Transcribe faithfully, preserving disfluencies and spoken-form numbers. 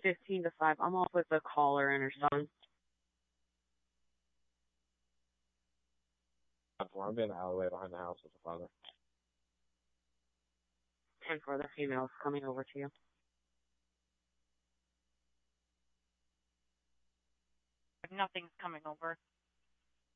fifteen to five. I'm off with the caller and her son. I'm in the alleyway behind the house with the father. ten four, the female's coming over to you. Nothing's coming over.